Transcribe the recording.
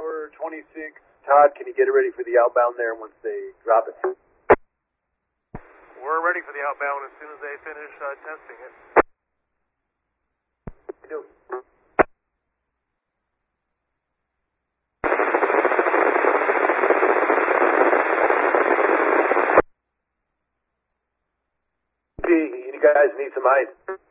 Tower 26. Todd, can you get it ready for the outbound there once they drop it? We're ready for the outbound as soon as they finish testing it. You guys need some ice.